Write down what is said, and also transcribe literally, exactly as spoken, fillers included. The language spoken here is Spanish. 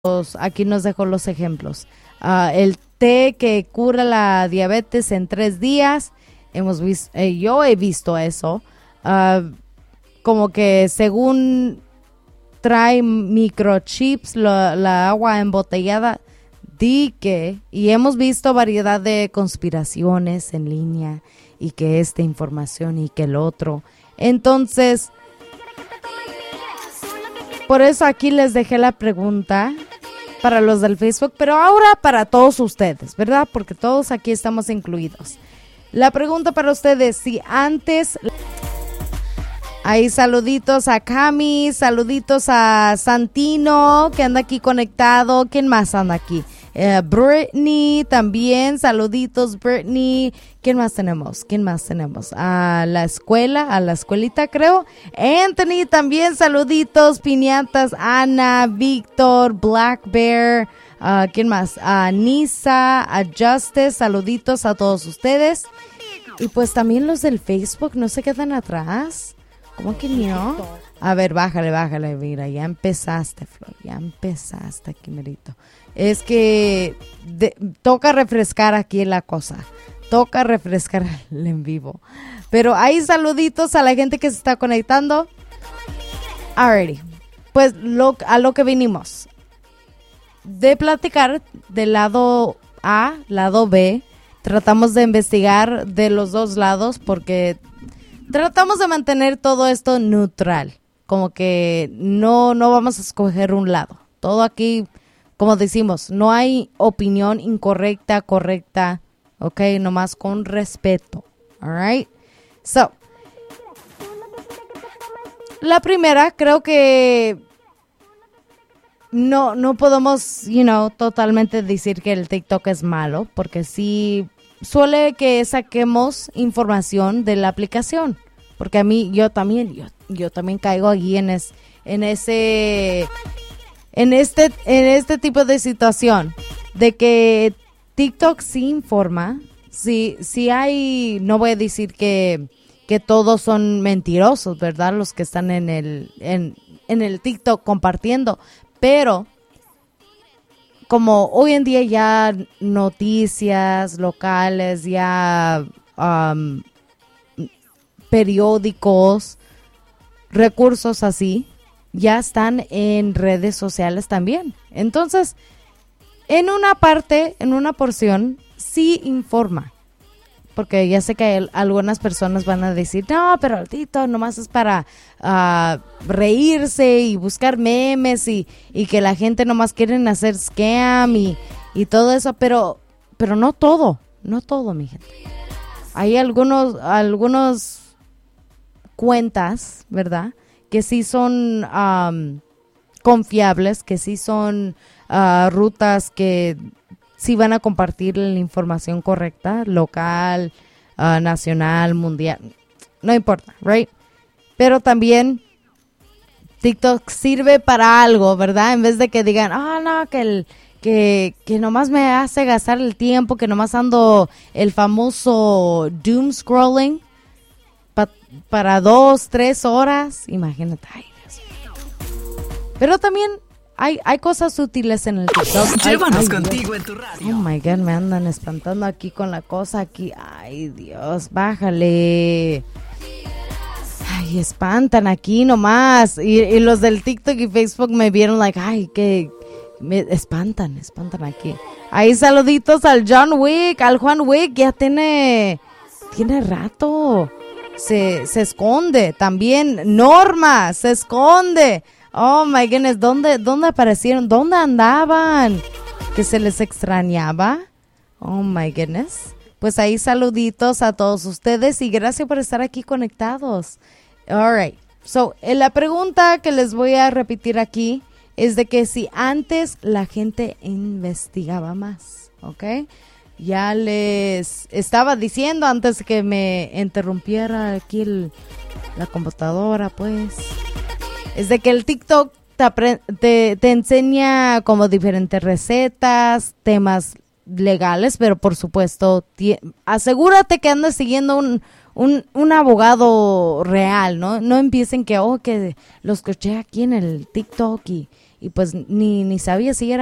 Aquí nos dejo los ejemplos. Uh, el té que cura la diabetes en tres días. Hemos visto, eh, yo he visto eso. Uh, como que según trae microchips la, la agua embotellada, di que, y hemos visto variedad de conspiraciones en línea y que esta información y que el otro. Entonces, por eso aquí les dejé la pregunta para los del Facebook, pero ahora para todos ustedes, ¿verdad? Porque todos aquí estamos incluidos. La pregunta para ustedes, si antes... Ahí saluditos a Cami, saluditos a Santino, que anda aquí conectado. ¿Quién más anda aquí? Uh, Brittany también, saluditos Brittany. ¿Quién más tenemos? ¿Quién más tenemos? A la escuela, a la escuelita creo. Anthony también, saluditos, piñatas, Ana, Víctor, Black Bear. Uh, ¿Quién más? A Nisa, a Justice, saluditos a todos ustedes. Y pues también los del Facebook, no se quedan atrás. ¿Cómo que no? A ver, bájale, bájale, mira, ya empezaste, Flor, ya empezaste aquí, merito. Es que de, toca refrescar aquí la cosa, toca refrescar el en vivo. Pero hay saluditos a la gente que se está conectando. Alrighty, pues lo, a lo que vinimos. De platicar del lado A, lado B, tratamos de investigar de los dos lados porque... Tratamos de mantener todo esto neutral, como que no, no vamos a escoger un lado. Todo aquí, como decimos, no hay opinión incorrecta, correcta, ok, nomás con respeto, alright. So, la primera, creo que no, no podemos, you know, totalmente decir que el TikTok es malo, porque sí... Suele que saquemos información de la aplicación, porque a mí yo también yo, yo también caigo allí en es, en ese en este en este tipo de situación de que TikTok sí informa, sí sí hay, no voy a decir que que todos son mentirosos, ¿verdad? Los que están en el en en el TikTok compartiendo, pero como hoy en día ya noticias locales, ya um, periódicos, recursos así, ya están en redes sociales también. Entonces, en una parte, en una porción, sí informa. Porque ya sé que algunas personas van a decir, no, pero el TikTok nomás es para uh, reírse y buscar memes y, y que la gente nomás quieren hacer scam y, y todo eso, pero pero no todo, no todo, mi gente. Hay algunos, algunos cuentas, ¿verdad? Que sí son um, confiables, que sí son uh, rutas que... sí van a compartir la información correcta, local, uh, nacional, mundial, no importa, right? Pero también TikTok sirve para algo, ¿verdad? En vez de que digan, ah, oh, no, que, el, que, que nomás me hace gastar el tiempo, que nomás ando el famoso doom scrolling pa, para dos, tres horas, imagínate, ay, Dios mío. Pero también... Hay, hay cosas útiles en el TikTok. Llévanos ay, ay, contigo Dios. en tu radio. Oh my God, me andan espantando aquí con la cosa aquí. Ay, Dios, bájale. Ay, espantan aquí nomás. Y, y los del TikTok y Facebook me vieron like, ay, que me espantan, espantan aquí. Ahí saluditos al John Wick, al Juan Wick, ya tiene, tiene rato. Se, se esconde también. Norma, se esconde. Oh my goodness, ¿dónde, dónde aparecieron? ¿Dónde andaban? ¿Que se les extrañaba? Oh my goodness. Pues ahí saluditos a todos ustedes y gracias por estar aquí conectados. All right. So, eh, la pregunta que les voy a repetir aquí es de que si antes la gente investigaba más, ¿ok? Ya les estaba diciendo antes que me interrumpiera aquí el, la computadora, pues... Es de que el TikTok te, apre- te, te enseña como diferentes recetas, temas legales, pero por supuesto, tie- asegúrate que andes siguiendo un, un, un abogado real, ¿no? No empiecen que, oh, que lo escuché aquí en el TikTok y, y pues ni, ni sabía si era